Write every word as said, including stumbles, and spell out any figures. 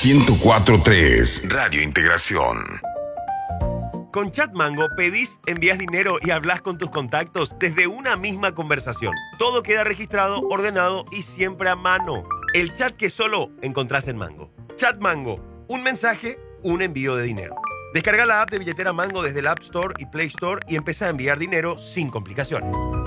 ciento cuatro punto tres Radio Integración. Con Chatmango pedís, envías dinero y hablas con tus contactos desde una misma conversación. Todo queda registrado, ordenado y siempre a mano. El chat que solo encontrás en Mango. Chatmango, un mensaje, un envío de dinero. Descarga la app de billetera Mango desde el App Store y Play Store y empieza a enviar dinero sin complicaciones.